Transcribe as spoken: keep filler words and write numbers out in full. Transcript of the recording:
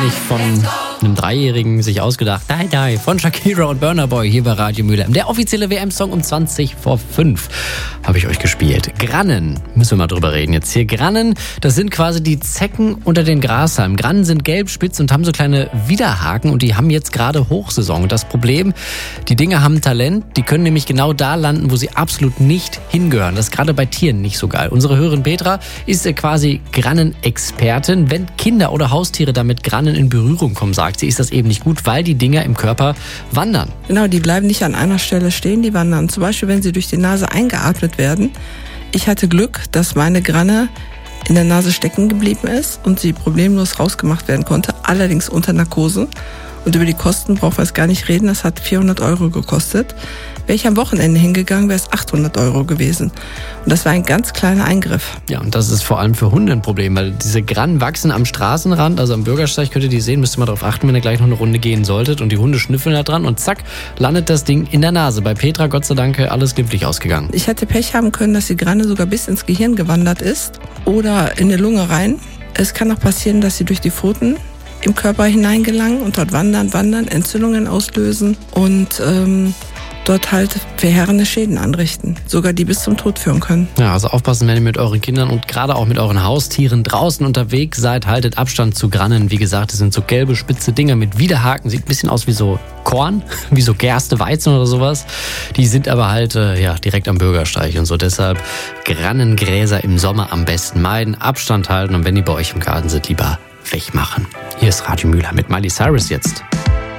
Von einem Dreijährigen sich ausgedacht. Die, die, von Shakira und Burna Boy hier bei Radio Mülheim. Der offizielle W M-Song um zwanzig vor fünf habe ich euch gespielt. Grannen, müssen wir mal drüber reden jetzt hier. Grannen, das sind quasi die Zecken unter den Grashalmen. Grannen sind gelb, spitz und haben so kleine Widerhaken und die haben jetzt gerade Hochsaison. Und das Problem, die Dinge haben Talent, die können nämlich genau da landen, wo sie absolut nicht hingehören. Das ist gerade bei Tieren nicht so geil. Unsere Hörerin Petra ist quasi Grannen-Expertin. Wenn Kinder oder Haustiere damit Grannen in Berührung kommen, sagt sie, ist das eben nicht gut, weil die Dinger im Körper wandern. Genau, die bleiben nicht an einer Stelle stehen, die wandern. Zum Beispiel, wenn sie durch die Nase eingeatmet werden. Ich hatte Glück, dass meine Granne in der Nase stecken geblieben ist und sie problemlos rausgemacht werden konnte, allerdings unter Narkose. Und über die Kosten brauchen wir es gar nicht reden, das hat vierhundert Euro gekostet. Wäre ich am Wochenende hingegangen, wäre es achthundert Euro gewesen. Und das war ein ganz kleiner Eingriff. Ja, und das ist vor allem für Hunde ein Problem, weil diese Grannen wachsen am Straßenrand, also am Bürgersteig könnt ihr die sehen, müsst ihr mal darauf achten, wenn ihr gleich noch eine Runde gehen solltet. Und die Hunde schnüffeln da dran und zack, landet das Ding in der Nase. Bei Petra, Gott sei Dank, alles glimpflich ausgegangen. Ich hätte Pech haben können, dass die Granne sogar bis ins Gehirn gewandert ist oder in die Lunge rein. Es kann auch passieren, dass sie durch die Pfoten im Körper hineingelangen und dort wandern, wandern, Entzündungen auslösen und ähm, dort halt verheerende Schäden anrichten, sogar die bis zum Tod führen können. Ja, also aufpassen, wenn ihr mit euren Kindern und gerade auch mit euren Haustieren draußen unterwegs seid, haltet Abstand zu Grannen. Wie gesagt, das sind so gelbe, spitze Dinger mit Widerhaken, sieht ein bisschen aus wie so Korn, wie so Gerste, Weizen oder sowas. Die sind aber halt äh, ja direkt am Bürgersteig und so. Deshalb Grannengräser im Sommer am besten meiden, Abstand halten und wenn die bei euch im Garten sind, lieber wegmachen. Hier ist Radio Mülheim mit Miley Cyrus jetzt.